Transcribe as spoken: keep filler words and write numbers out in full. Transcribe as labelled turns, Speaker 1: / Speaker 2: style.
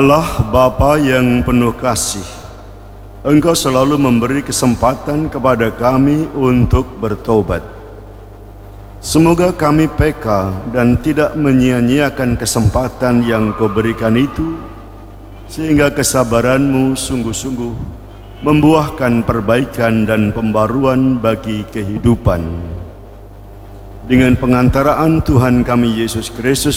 Speaker 1: Allah Bapa yang penuh kasih, Engkau selalu memberi kesempatan kepada kami untuk bertobat. Semoga kami peka dan tidak menyia-nyiakan kesempatan yang Kau berikan itu, sehingga kesabaran-Mu sungguh-sungguh membuahkan perbaikan dan pembaruan bagi kehidupan. Dengan pengantaraan Tuhan kami Yesus Kristus